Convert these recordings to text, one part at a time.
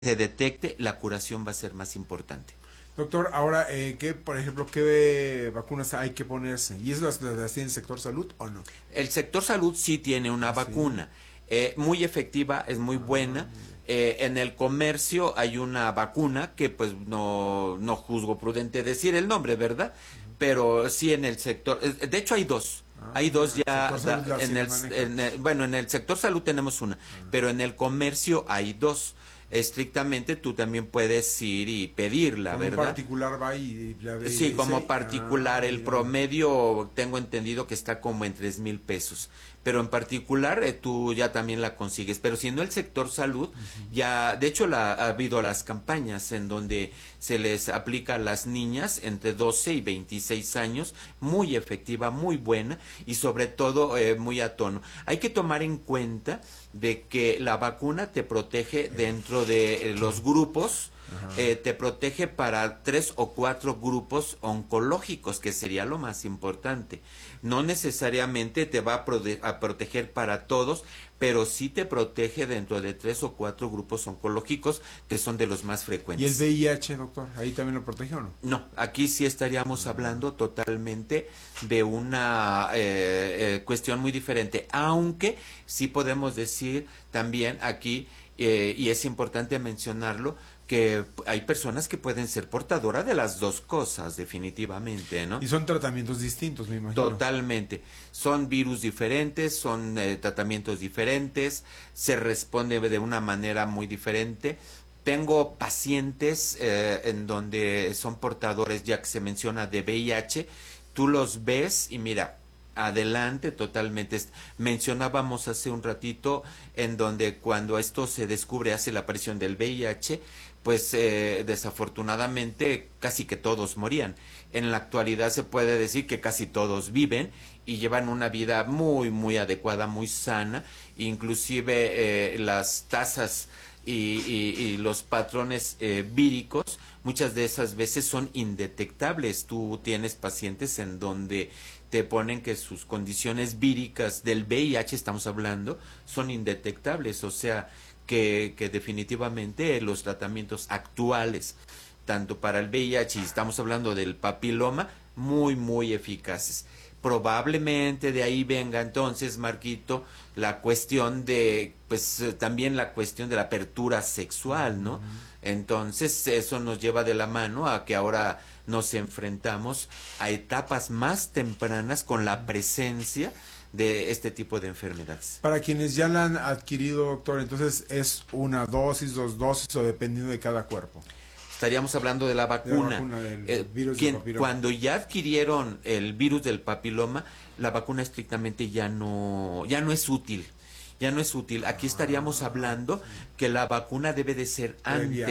se detecte, la curación va a ser más importante. Doctor, ahora, por ejemplo, qué vacunas hay que ponerse? ¿Y eso las tiene el sector salud o no? El sector salud sí tiene una Sí. vacuna, muy efectiva, es muy buena. En el comercio hay una vacuna que pues no juzgo prudente decir el nombre, ¿verdad? Pero sí en el sector, de hecho hay dos. Hay dos El ya, sector salud sí en la el, maneja. bueno, en el sector salud tenemos una, pero en el comercio hay dos. Estrictamente tú también puedes ir y pedirla, Con un ¿verdad? particular va y la ve y Sí, como dice, particular, el mira. promedio tengo entendido que está como en 3,000 pesos, pero en particular tú ya también la consigues, pero si no el sector salud, ya, de hecho ha habido las campañas en donde se les aplica a las niñas entre 12 y 26 años, muy efectiva, muy buena y sobre todo muy a tono. Hay que tomar en cuenta de que la vacuna te protege dentro de los grupos, te protege para 3 o 4 grupos oncológicos, que sería lo más importante. No necesariamente te va a proteger para todos, pero sí te protege dentro de 3 o 4 grupos oncológicos, que son de los más ¿Y el frecuentes. VIH, doctor? ¿Ahí también lo protege o no? No, aquí sí estaríamos hablando totalmente de una cuestión muy diferente, aunque sí podemos decir también aquí, y es importante mencionarlo, que hay personas que pueden ser portadoras de las dos cosas, definitivamente, ¿no? Y son tratamientos distintos, me imagino. Totalmente. Son virus diferentes, son tratamientos diferentes, se responde de una manera muy diferente. Tengo pacientes en donde son portadores, ya que se menciona de VIH, tú los ves y mira, adelante totalmente. Mencionábamos hace un ratito en donde cuando esto se descubre, hace la aparición del VIH, pues desafortunadamente casi que todos morían. En la actualidad se puede decir que casi todos viven y llevan una vida muy, muy adecuada, muy sana, inclusive las tasas y los patrones víricos muchas de esas veces son indetectables. Tú tienes pacientes en donde te ponen que sus condiciones víricas del VIH, estamos hablando, son indetectables, o sea que definitivamente los tratamientos actuales, tanto para el VIH y estamos hablando del papiloma, muy, muy eficaces. Probablemente de ahí venga entonces, Marquito, la cuestión de, pues también la cuestión de la apertura sexual, ¿no? Entonces eso nos lleva de la mano a que ahora nos enfrentamos a etapas más tempranas con la presencia de este tipo de enfermedades. Para quienes ya la han adquirido, doctor, entonces es una dosis, dos dosis o dependiendo de cada cuerpo. Estaríamos hablando de la De la vacuna. vacuna del virus del papiloma. Cuando ya adquirieron el virus del papiloma, la vacuna estrictamente ya no es útil. Ya no es útil. Aquí estaríamos hablando que la vacuna debe de ser Previa.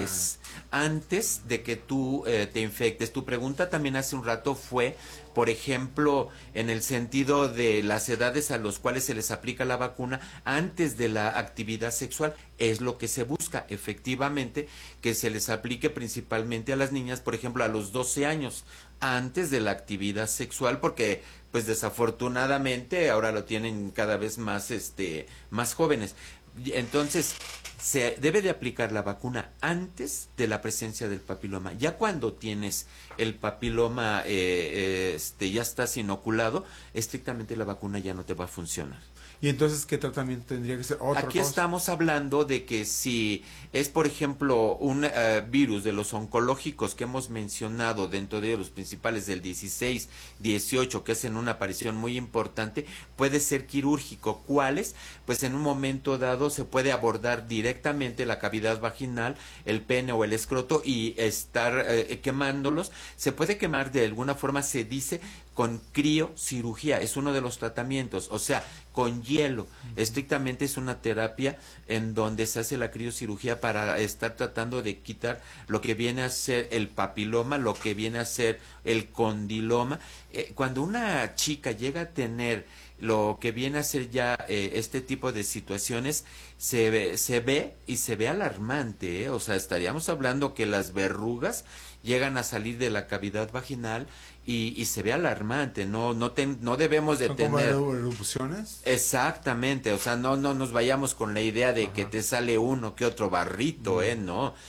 antes de que tú te infectes. Tu pregunta también hace un rato fue, por ejemplo, en el sentido de las edades a las cuales se les aplica la vacuna antes de la actividad sexual. Es lo que se busca, efectivamente, que se les aplique principalmente a las niñas, por ejemplo, a los 12 años, antes de la actividad sexual, porque pues desafortunadamente ahora lo tienen cada vez más más jóvenes. Entonces, se debe de aplicar la vacuna antes de la presencia del papiloma. Ya cuando tienes el papiloma, ya estás inoculado, estrictamente la vacuna ya no te va a funcionar. ¿Y entonces qué tratamiento tendría que ser? ¿Otra Aquí cosa? estamos hablando de que si es, por ejemplo, un virus de los oncológicos que hemos mencionado, dentro de los principales del 16, 18, que hacen una aparición muy importante, puede ser quirúrgico. ¿Cuáles? Pues en un momento dado se puede abordar directamente la cavidad vaginal, el pene o el escroto y estar quemándolos. Se puede quemar de alguna forma, se dice, con criocirugía, es uno de los tratamientos, o sea, con hielo. Estrictamente es una terapia en donde se hace la criocirugía para estar tratando de quitar lo que viene a ser el papiloma, lo que viene a ser el condiloma. Cuando una chica llega a tener lo que viene a ser ya este tipo de situaciones y se ve alarmante, ¿eh? O sea, estaríamos hablando que las verrugas llegan a salir de la cavidad vaginal y se ve alarmante, no debemos de Son como tener. erupciones. Exactamente, o sea, no nos vayamos con la idea de que Ajá. te sale uno que otro barrito, Mm. no.